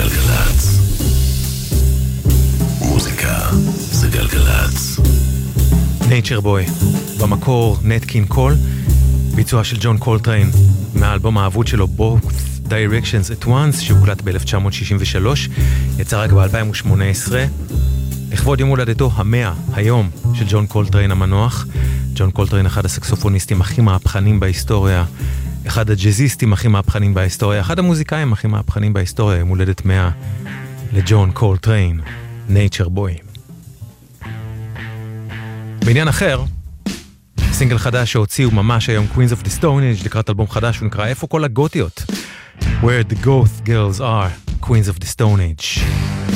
גלגלצ. מוזיקה זה גלגלצ. Nature Boy, במקור נט קינג קול, ביצוע של ג'ון קולטריין, מהאלבום האבוד שלו Both Directions at Once, שהוקלט ב-1963, יצא רק ב-2018, לכבוד יום הולדתו ה-100, היום, של ג'ון קולטריין המנוח. ג'ון קולטריין, אחד הסקסופוניסטים הכי מהפכנים בהיסטוריה, אחד הג'זיסטים הכי מהפכנים בהיסטוריה, אחד המוזיקאים הכי מהפכנים בהיסטוריה, יום הולדת 100 לג'ון קולטריין, Nature Boy. בעניין אחר, סינגל חדש שהוציאו ממש היום, Queens of the Stone Age, לקראת אלבום חדש, הוא נקרא איפה כל הגותיות? Where the Goth Girls Are, Queens of the Stone Age.